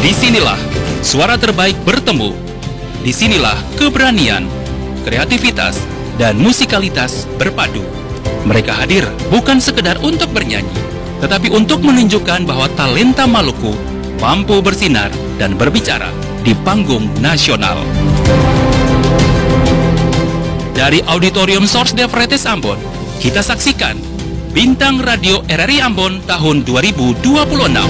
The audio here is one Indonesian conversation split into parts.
Disinilah suara terbaik bertemu. Disinilah keberanian, kreativitas, dan musikalitas berpadu. Mereka hadir bukan sekedar untuk bernyanyi, tetapi untuk menunjukkan bahwa talenta Maluku mampu bersinar dan berbicara di panggung nasional. Dari Auditorium Source Devretes Ambon, kita saksikan Bintang Radio RRI Ambon tahun 2026.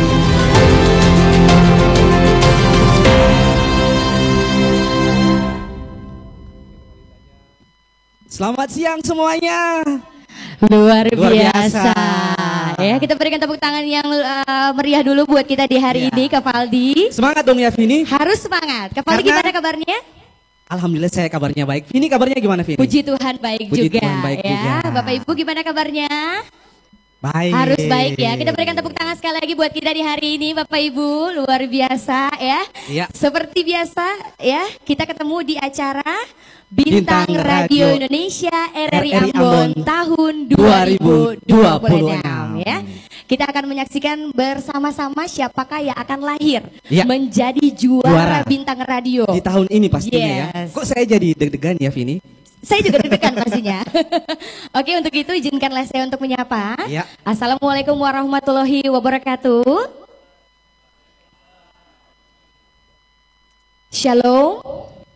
Selamat siang semuanya. Luar biasa. Ya, kita berikan tepuk tangan yang meriah dulu buat kita di hari ini, Kak Faldi. Semangat dong ya Vini. Harus semangat. Kak Faldi, gimana kabarnya? Alhamdulillah saya kabarnya baik. Vini kabarnya gimana Vini? Puji Tuhan baik Puji juga. Tuhan baik ya. juga. Bapak Ibu gimana kabarnya? Baik. Harus baik ya. Kita berikan tepuk tangan sekali lagi buat kita di hari ini, Bapak Ibu. Luar biasa ya. Iya. Seperti biasa ya, kita ketemu di acara Bintang Radio Indonesia RRI Ambon tahun 2026 ya. Kita akan menyaksikan bersama-sama siapakah yang akan lahir menjadi juara Bintang Radio di tahun ini pastinya ya. Kok saya jadi deg-degan ya Vini? Saya juga deg-degan pastinya. Oke, untuk itu izinkanlah saya untuk menyapa. Assalamualaikum warahmatullahi wabarakatuh. Shalom.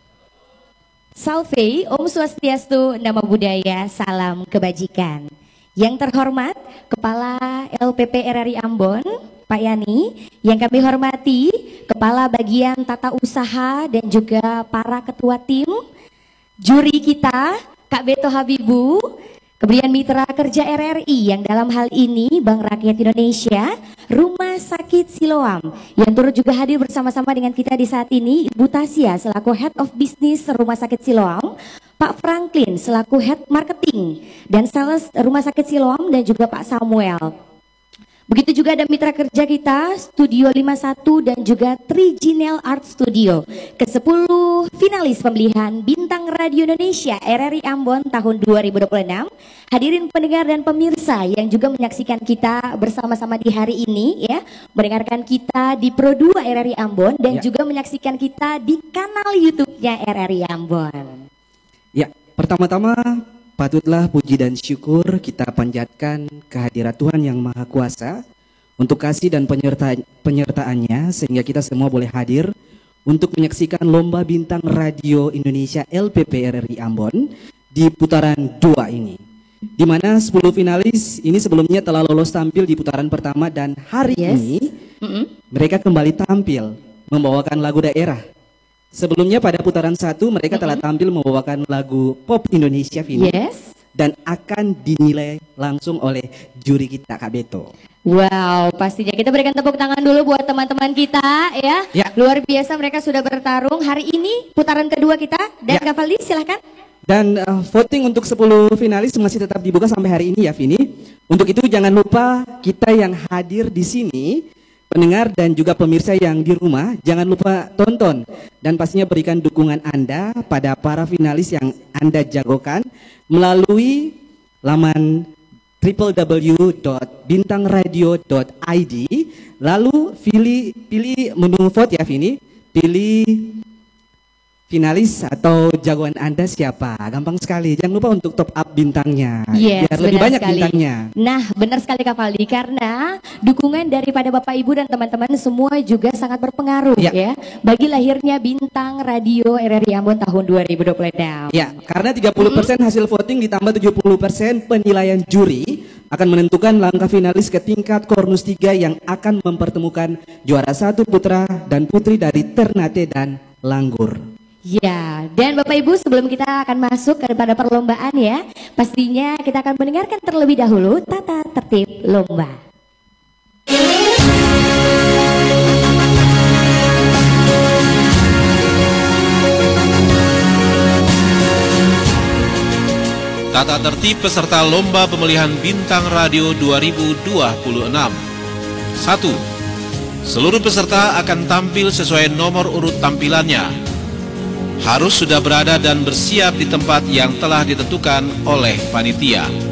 Salve, Om Swastiastu, Namo Buddhaya, Salam Kebajikan. Yang terhormat Kepala LPP RRI Ambon, Pak Yani. Yang kami hormati Kepala Bagian Tata Usaha dan juga para ketua tim, juri kita, Kak Beto Habibu, kemudian mitra kerja RRI yang dalam hal ini Bank Rakyat Indonesia, Rumah Sakit Siloam, yang turut juga hadir bersama-sama dengan kita di saat ini, Ibu Tasya selaku Head of Business Rumah Sakit Siloam, Pak Franklin selaku Head Marketing dan Sales Rumah Sakit Siloam, dan juga Pak Samuel. Begitu juga ada mitra kerja kita, Studio 51 dan juga Triginel Art Studio. Ke-10 finalis pemilihan Bintang Radio Indonesia RRI Ambon tahun 2026. Hadirin pendengar dan pemirsa yang juga menyaksikan kita bersama-sama di hari ini ya. Mendengarkan kita di Pro 2 RRI Ambon dan juga menyaksikan kita di kanal YouTube-nya RRI Ambon. Ya, pertama-tama patutlah puji dan syukur kita panjatkan kehadirat Tuhan yang Maha Kuasa untuk kasih dan penyertaannya sehingga kita semua boleh hadir untuk menyaksikan Lomba Bintang Radio Indonesia LPP RRI Ambon di putaran 2 ini. Di mana 10 finalis ini sebelumnya telah lolos tampil di putaran pertama dan hari ini mereka kembali tampil membawakan lagu daerah. Sebelumnya pada putaran 1 mereka telah tampil membawakan lagu pop Indonesia Vini, dan akan dinilai langsung oleh juri kita Kak Beto. Wow, pastinya kita berikan tepuk tangan dulu buat teman-teman kita ya. Luar biasa mereka sudah bertarung hari ini putaran kedua kita, dan Kak Faldi silahkan. Dan voting untuk 10 finalis masih tetap dibuka sampai hari ini ya Vini. Untuk itu jangan lupa kita yang hadir di sini, pendengar dan juga pemirsa yang di rumah, jangan lupa tonton dan pastinya berikan dukungan Anda pada para finalis yang Anda jagokan melalui laman www.bintangradio.id. Lalu pilih menu vote ya Vini, pilih finalis atau jagoan Anda siapa. Gampang sekali, jangan lupa untuk top up bintangnya biar lebih banyak bintangnya. Nah, benar sekali Kak Faldi, karena dukungan daripada Bapak Ibu dan teman-teman semua juga sangat berpengaruh ya bagi lahirnya Bintang Radio RRI Ambon tahun 2026. Ya, karena 30% hasil voting ditambah 70% penilaian juri akan menentukan langkah finalis ke tingkat Kornus 3 yang akan mempertemukan juara 1 putra dan putri dari Ternate dan Langgur. Ya, dan Bapak Ibu sebelum kita akan masuk kepada perlombaan ya, pastinya kita akan mendengarkan terlebih dahulu tata tertib lomba. Tata tertib peserta Lomba Pemilihan Bintang Radio 2026. 1. Seluruh peserta akan tampil sesuai nomor urut tampilannya. Harus sudah berada dan bersiap di tempat yang telah ditentukan oleh panitia.